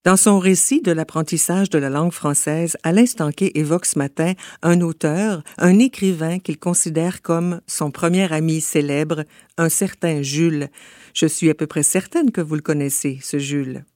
Dans son récit de l'apprentissage de la langue française, Alain Stanquet évoque ce matin un auteur, un écrivain qu'il considère comme son premier ami célèbre, un certain Jules. Je suis à peu près certaine que vous le connaissez, ce Jules.